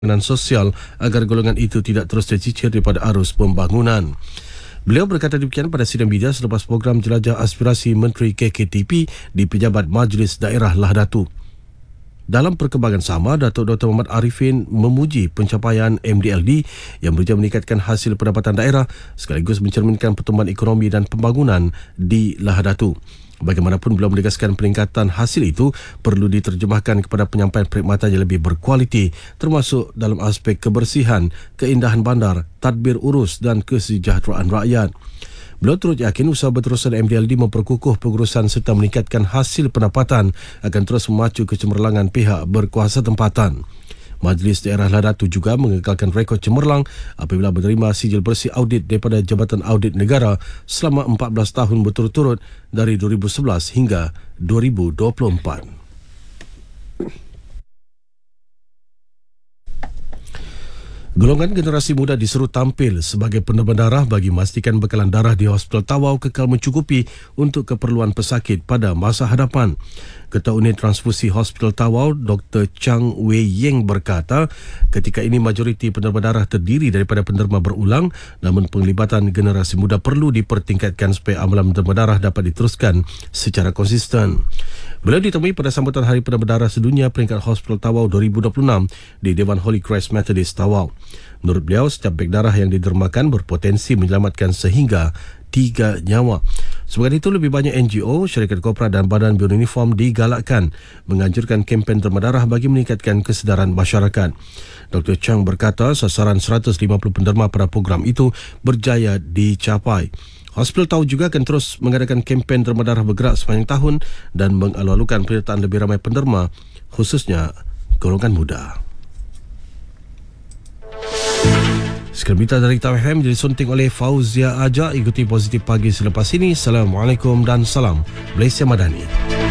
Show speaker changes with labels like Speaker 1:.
Speaker 1: pembangunan sosial agar golongan itu tidak terus tercicir daripada arus pembangunan. Beliau berkata demikian pada sidang media selepas program Jelajah Aspirasi Menteri KKTP di Pejabat Majlis Daerah Lahadatu. Dalam perkembangan sama, Datuk Dr. Muhammad Arifin memuji pencapaian MDLD yang berusaha meningkatkan hasil pendapatan daerah sekaligus mencerminkan pertumbuhan ekonomi dan pembangunan di Lahadatu. Bagaimanapun, beliau menegaskan peningkatan hasil itu perlu diterjemahkan kepada penyampaian perkhidmatan yang lebih berkualiti termasuk dalam aspek kebersihan, keindahan bandar, tadbir urus dan kesejahteraan rakyat. Beliau turut yakin usaha berterusan MDLD memperkukuh pengurusan serta meningkatkan hasil pendapatan akan terus memacu kecemerlangan pihak berkuasa tempatan. Majlis Daerah Lahadatu juga mengekalkan rekod cemerlang apabila menerima sijil bersih audit daripada Jabatan Audit Negara selama 14 tahun berturut-turut dari 2011 hingga 2024. Golongan generasi muda disuruh tampil sebagai penerima darah bagi memastikan bekalan darah di Hospital Tawau kekal mencukupi untuk keperluan pesakit pada masa hadapan. Ketua Unit Transfusi Hospital Tawau, Dr. Chang Wei Yeng berkata, ketika ini majoriti penerima darah terdiri daripada penerima berulang, namun penglibatan generasi muda perlu dipertingkatkan supaya amalan penerima darah dapat diteruskan secara konsisten. Beliau ditemui pada sambutan Hari Penerima Darah Sedunia peringkat Hospital Tawau 2026 di Dewan Holy Christ Methodist Tawau. Menurut beliau, setiap beg darah yang didermakan berpotensi menyelamatkan sehingga 3 nyawa. Sebagai itu, lebih banyak NGO, syarikat korporat dan badan beruniform digalakkan menganjurkan kempen derma darah bagi meningkatkan kesedaran masyarakat. Dr. Chang berkata sasaran 150 penderma pada program itu berjaya dicapai. Hospital Tawau juga akan terus mengadakan kempen derma darah bergerak sepanjang tahun dan mengalu-alukan penyertaan lebih ramai penderma, khususnya golongan muda. Sekian berita dari Tawau FM disunting oleh Fauzia Aja. Ikuti Positif Pagi selepas ini. Assalamualaikum dan salam Malaysia Madani.